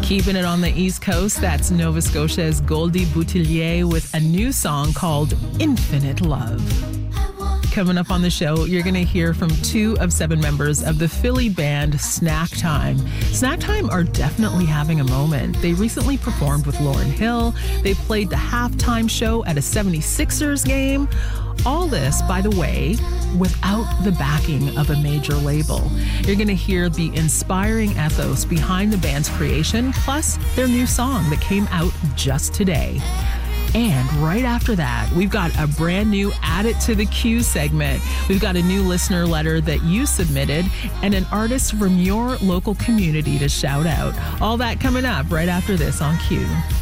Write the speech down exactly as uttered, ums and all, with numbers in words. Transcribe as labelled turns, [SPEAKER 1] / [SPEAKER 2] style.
[SPEAKER 1] Keeping it on the East Coast, that's Nova Scotia's Goldie Boutillier with a new song called Infinite Love. Coming up on the show, you're going to hear from two of seven members of the Philly band Snack Time. Snack Time are definitely having a moment. They recently performed with Lauryn Hill. They played the halftime show at a seventy-sixers game. All this, by the way, without the backing of a major label. You're going to hear the inspiring ethos behind the band's creation, plus their new song that came out just today. And right after that, we've got a brand new Add It to the Queue segment. We've got a new listener letter that you submitted and an artist from your local community to shout out. All that coming up right after this on Q.